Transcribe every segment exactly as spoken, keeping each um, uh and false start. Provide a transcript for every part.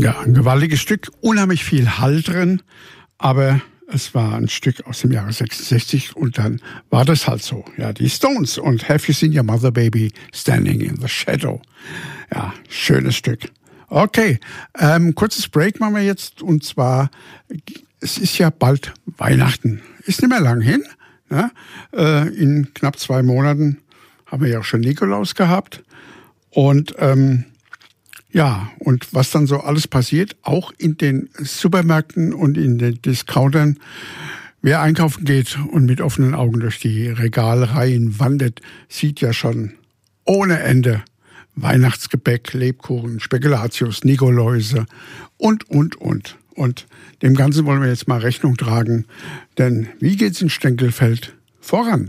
Ja, ein gewaltiges Stück, unheimlich viel Hall drin, aber es war ein Stück aus dem Jahre sechsundsechzig und dann war das halt so. Ja, die Stones und Have You Seen Your Mother Baby Standing in the Shadow. Ja, schönes Stück. Okay, ähm, kurzes Break machen wir jetzt und zwar, es ist ja bald Weihnachten. Ist nicht mehr lang hin. Ne? Äh, in knapp zwei Monaten haben wir ja auch schon Nikolaus gehabt. Und ähm, ja, und was dann so alles passiert, auch in den Supermärkten und in den Discountern. Wer einkaufen geht und mit offenen Augen durch die Regalreihen wandert, sieht ja schon ohne Ende Weihnachtsgebäck, Lebkuchen, Spekulatius, Nikoläuse und, und, und. Und dem Ganzen wollen wir jetzt mal Rechnung tragen, denn wie geht's in Stenkelfeld voran?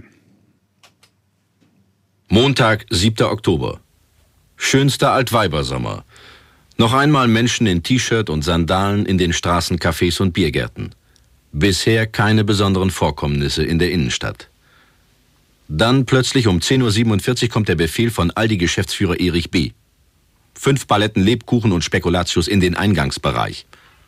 Montag, siebter Oktober. Schönster Altweibersommer. Noch einmal Menschen in T-Shirt und Sandalen in den Straßencafés und Biergärten. Bisher keine besonderen Vorkommnisse in der Innenstadt. Dann plötzlich um zehn Uhr siebenundvierzig kommt der Befehl von Aldi-Geschäftsführer Erich B. Fünf Paletten Lebkuchen und Spekulatius in den Eingangsbereich.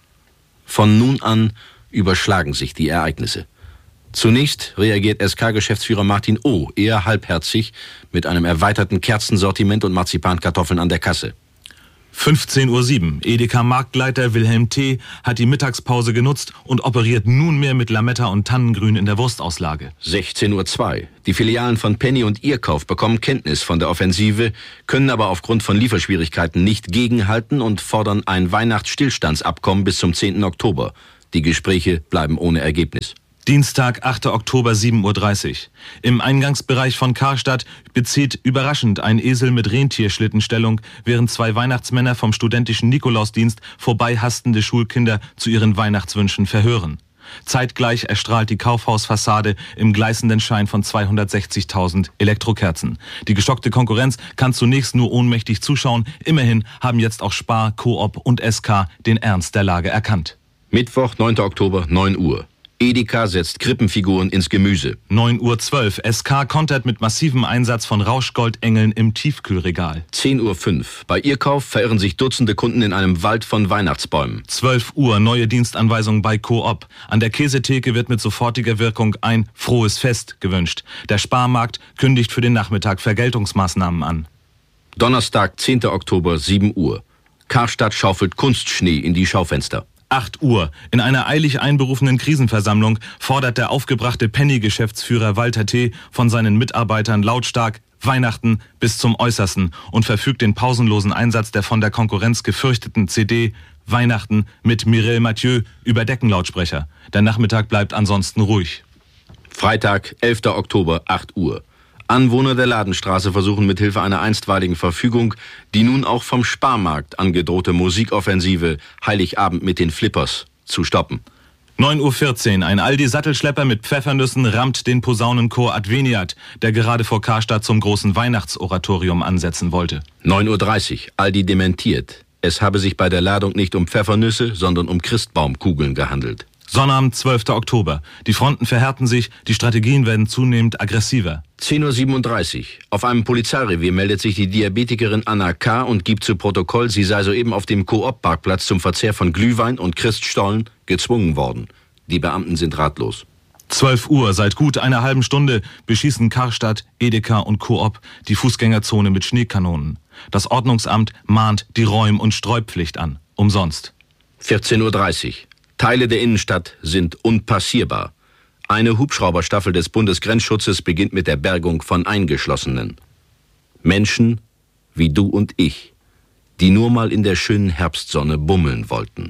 Von nun an überschlagen sich die Ereignisse. Zunächst reagiert S K-Geschäftsführer Martin O. eher halbherzig mit einem erweiterten Kerzensortiment und Marzipankartoffeln an der Kasse. fünfzehn Uhr sieben. Edeka-Marktleiter Wilhelm T. hat die Mittagspause genutzt und operiert nunmehr mit Lametta und Tannengrün in der Wurstauslage. sechzehn Uhr zwei. Die Filialen von Penny und Irrkauf bekommen Kenntnis von der Offensive, können aber aufgrund von Lieferschwierigkeiten nicht gegenhalten und fordern ein Weihnachtsstillstandsabkommen bis zum zehnten Oktober. Die Gespräche bleiben ohne Ergebnis. Dienstag, achter Oktober, sieben Uhr dreißig. Im Eingangsbereich von Karstadt bezieht überraschend ein Esel mit Rentierschlitten Stellung, während zwei Weihnachtsmänner vom studentischen Nikolausdienst vorbeihastende Schulkinder zu ihren Weihnachtswünschen verhören. Zeitgleich erstrahlt die Kaufhausfassade im gleißenden Schein von zweihundertsechzigtausend Elektrokerzen. Die gestockte Konkurrenz kann zunächst nur ohnmächtig zuschauen. Immerhin haben jetzt auch Spar, Coop und S K den Ernst der Lage erkannt. Mittwoch, neunter Oktober, neun Uhr. Edeka setzt Krippenfiguren ins Gemüse. neun Uhr zwölf. S K kontert mit massivem Einsatz von Rauschgoldengeln im Tiefkühlregal. zehn Uhr fünf. Bei Irrkauf verirren sich Dutzende Kunden in einem Wald von Weihnachtsbäumen. zwölf Uhr. Neue Dienstanweisung bei Coop. An der Käsetheke wird mit sofortiger Wirkung ein frohes Fest gewünscht. Der Sparmarkt kündigt für den Nachmittag Vergeltungsmaßnahmen an. Donnerstag, zehnter Oktober, sieben Uhr. Karstadt schaufelt Kunstschnee in die Schaufenster. acht Uhr. In einer eilig einberufenen Krisenversammlung fordert der aufgebrachte Penny-Geschäftsführer Walter T. von seinen Mitarbeitern lautstark Weihnachten bis zum Äußersten und verfügt den pausenlosen Einsatz der von der Konkurrenz gefürchteten C D Weihnachten mit Mireille Mathieu über Deckenlautsprecher. Der Nachmittag bleibt ansonsten ruhig. Freitag, elfter Oktober, acht Uhr. Anwohner der Ladenstraße versuchen mithilfe einer einstweiligen Verfügung die nun auch vom Sparmarkt angedrohte Musikoffensive Heiligabend mit den Flippers zu stoppen. neun Uhr vierzehn. Ein Aldi-Sattelschlepper mit Pfeffernüssen rammt den Posaunenchor Adveniat, der gerade vor Karstadt zum großen Weihnachtsoratorium ansetzen wollte. neun Uhr dreißig. Aldi dementiert. Es habe sich bei der Ladung nicht um Pfeffernüsse, sondern um Christbaumkugeln gehandelt. Sonnabend, zwölfter Oktober. Die Fronten verhärten sich, die Strategien werden zunehmend aggressiver. zehn Uhr siebenunddreißig. Auf einem Polizeirevier meldet sich die Diabetikerin Anna K. und gibt zu Protokoll, sie sei soeben auf dem Coop-Parkplatz zum Verzehr von Glühwein und Christstollen gezwungen worden. Die Beamten sind ratlos. zwölf Uhr. Seit gut einer halben Stunde beschießen Karstadt, Edeka und Coop die Fußgängerzone mit Schneekanonen. Das Ordnungsamt mahnt die Räum- und Streupflicht an. Umsonst. vierzehn Uhr dreißig. Teile der Innenstadt sind unpassierbar. Eine Hubschrauberstaffel des Bundesgrenzschutzes beginnt mit der Bergung von Eingeschlossenen. Menschen wie du und ich, die nur mal in der schönen Herbstsonne bummeln wollten.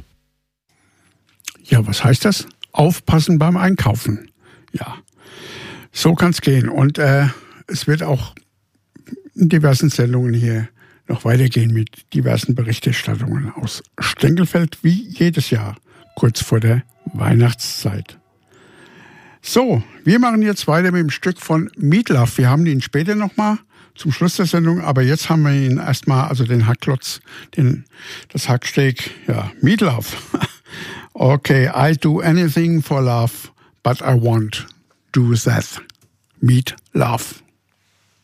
Ja, was heißt das? Aufpassen beim Einkaufen. Ja, so kann's gehen. Und äh, es wird auch in diversen Sendungen hier noch weitergehen mit diversen Berichterstattungen aus Stenkelfeld, wie jedes Jahr, kurz vor der Weihnachtszeit. So, wir machen jetzt weiter mit dem Stück von Meatloaf. Wir haben ihn später nochmal zum Schluss der Sendung, aber jetzt haben wir ihn erstmal, also den Hackklotz, den, das Hacksteak, ja, Meatloaf. Okay, I do anything for love, but I won't do that. Meatloaf.